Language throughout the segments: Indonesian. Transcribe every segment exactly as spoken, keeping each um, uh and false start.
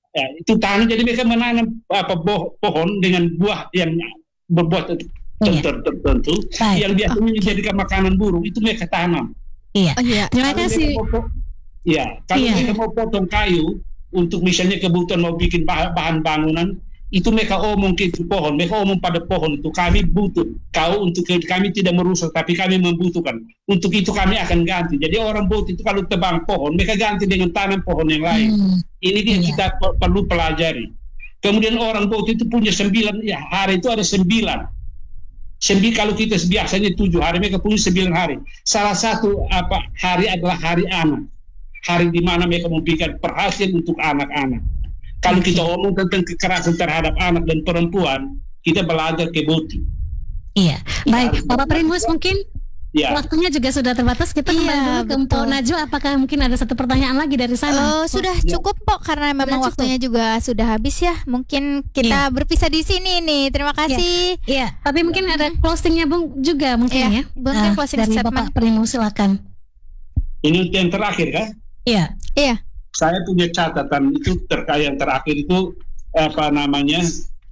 Ya, itu tanah jadi mereka menanam apa boh, pohon dengan buah yang berbuah Iya. tertentu Baik. yang biasanya Oke. dijadikan makanan burung itu mereka tanam. Iya. Oh iya. Terima Kalau kasih. mereka mau po- ya, kalau Iya. mereka mau potong kayu untuk misalnya kebutuhan mau bikin bah- bahan bangunan, itu mereka omong ke itu pohon, mereka omong pada pohon itu kami butuh kau untuk ke- kami tidak merusak tapi kami membutuhkan. Untuk itu kami akan ganti. Jadi orang bot itu kalau tebang pohon, mereka ganti dengan tanam pohon yang lain. Hmm. Ini dia Iya. kita per- perlu pelajari. Kemudian orang bot itu punya sembilan ya, hari itu ada sembilan. Sembilan kalau kita biasanya tujuh hari, mereka punya sembilan hari. Salah satu apa hari adalah hari anak, hari di mana mereka memberikan perhatian untuk anak-anak. Kalau kita ngomong tentang kekerasan terhadap anak dan perempuan, kita belajar ke Boti. Iya. Baik, Bapak Primus mungkin Ya, waktunya juga sudah terbatas. Kita kembali Iya, dulu ke Mpok betul. Najwa. Apakah mungkin ada satu pertanyaan lagi dari sana? Eh, sudah ya. cukup Pok karena memang cukup. waktunya juga sudah habis ya. Mungkin kita berpisah di sini nih. Terima kasih. Iya, tapi mungkin ada closingnya Bung juga mungkin Iya, ya. mungkin Ah, closing dari statement. Bapak Primus silakan. ini yang terakhir kan? Iya. Iya. Saya punya catatan itu terkait yang terakhir itu apa namanya?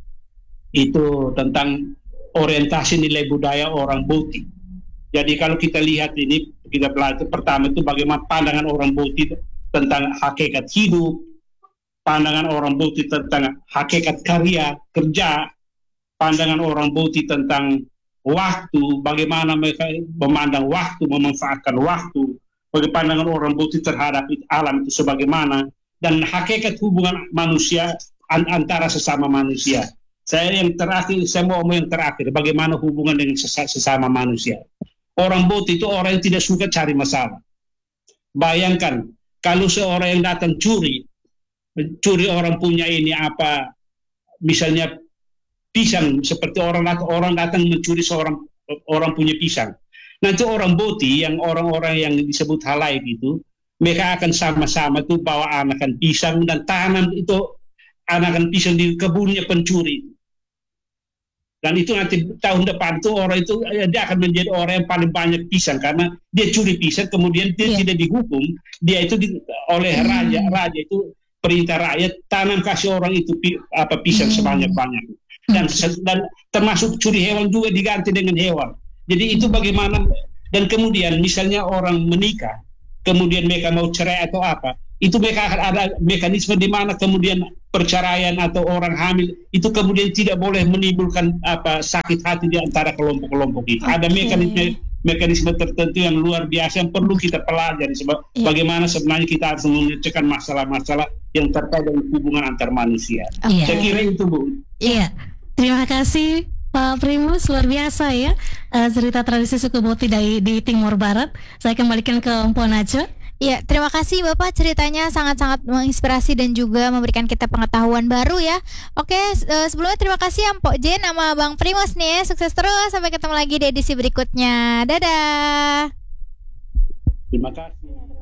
Itu tentang orientasi nilai budaya orang Boti. Jadi kalau kita lihat ini, kita belajar pertama itu bagaimana pandangan orang Boti tentang hakikat hidup, pandangan orang Boti tentang hakikat karya, kerja, pandangan orang Boti tentang waktu, bagaimana mereka memandang waktu, memanfaatkan waktu, bagaimana pandangan orang Boti terhadap alam itu sebagaimana, dan hakikat hubungan manusia an- antara sesama manusia. Saya yang terakhir, saya mau ngomong yang terakhir, bagaimana hubungan dengan sesa- sesama manusia. Orang Boti itu orang yang tidak suka cari masalah. Bayangkan kalau seorang yang datang curi, curi orang punya ini apa, misalnya pisang, seperti orang datang, orang datang mencuri seorang orang punya pisang. Nanti orang Boti yang orang-orang yang disebut halaik itu, mereka akan sama-sama tuh bawa anakan pisang dan tanam itu anakan pisang di kebunnya pencuri. Dan itu nanti tahun depan tuh orang itu eh, dia akan menjadi orang yang paling banyak pisang karena dia curi pisang kemudian dia Iya. tidak dihukum, dia itu di, oleh Hmm. raja raja itu perintah rakyat tanam kasih orang itu pi, apa pisang Hmm. sebanyak-banyaknya. Dan se- dan termasuk curi hewan juga diganti dengan hewan. Jadi itu bagaimana dan kemudian misalnya orang menikah kemudian mereka mau cerai atau apa, itu mereka akan ada mekanisme di mana kemudian perceraian atau orang hamil itu kemudian tidak boleh menimbulkan apa sakit hati di antara kelompok-kelompok itu. Ada Oke. mekanisme mekanisme tertentu yang luar biasa yang perlu kita pelajari sebab Iya. bagaimana sebenarnya kita harus menyelesaikan masalah-masalah yang terkait dengan hubungan antar manusia. Iya. Saya kira itu, Bu. Iya. Terima kasih Pak Primus, luar biasa ya eh, cerita tradisi suku Boti dari di Timur Barat. Saya kembalikan ke Mpok Najwa. Iya, terima kasih Bapak, ceritanya sangat-sangat menginspirasi dan juga memberikan kita pengetahuan baru ya. Oke, s- eh, sebelumnya terima kasih ya Mpok Jen sama Bang Primus nih. Sukses terus, sampai ketemu lagi di edisi berikutnya. Dadah. Terima kasih.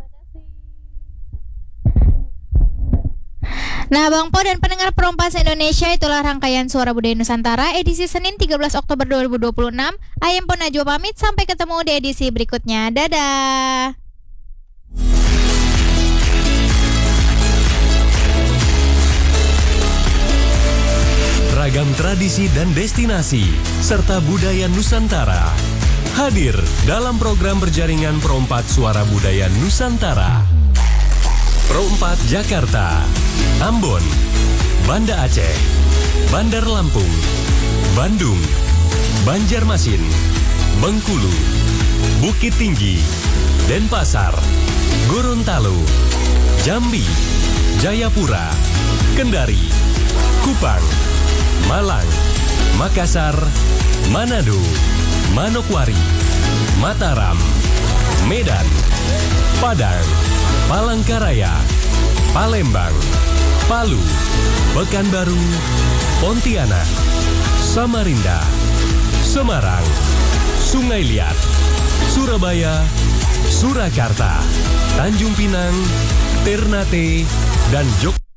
Nah, Bang Po dan pendengar Perompas Indonesia, itulah rangkaian Suara Budaya Nusantara edisi Senin tiga belas Oktober dua ribu dua puluh enam. I am Mpok Najwa pamit, sampai ketemu di edisi berikutnya. Dadah. Ragam tradisi dan destinasi serta budaya Nusantara hadir dalam program berjaringan Perompat Suara Budaya Nusantara. Perompat Jakarta, Ambon, Banda Aceh, Bandar Lampung, Bandung, Banjarmasin, Bengkulu, Bukit Tinggi, Denpasar, Gorontalo, Jambi, Jayapura, Kendari, Kupang, Malang, Makassar, Manado, Manokwari, Mataram, Medan, Padang, Palangkaraya, Palembang, Palu, Pekanbaru, Pontianak, Samarinda, Semarang, Sungai Liat, Surabaya, Surakarta, Tanjung Pinang, Ternate, dan Yogyakarta.